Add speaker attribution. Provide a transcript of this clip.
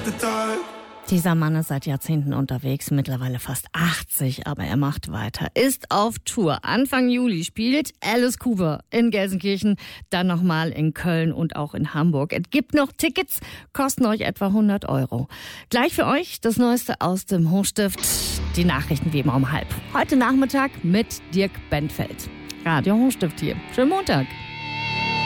Speaker 1: Dieser Mann ist seit Jahrzehnten unterwegs, mittlerweile fast 80, aber er macht weiter, ist auf Tour. Anfang Juli spielt Alice Cooper in Gelsenkirchen, dann nochmal in Köln und auch in Hamburg. Es gibt noch Tickets, kosten euch etwa 100 €. Gleich für euch das Neueste aus dem Hochstift, die Nachrichten wie immer um 12:30. Heute Nachmittag mit Dirk Bentfeld. Radio Hochstift hier. Schönen Montag.